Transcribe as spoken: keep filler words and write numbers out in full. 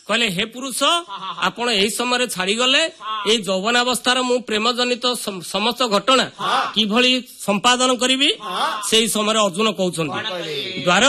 कहले हे पुरुष आपण एही समय छाड़ीगले एई यौवनावस्थार मु प्रेम जनित समस्त घटना किभली संपादन करी से समय अर्जुन कहते द्वार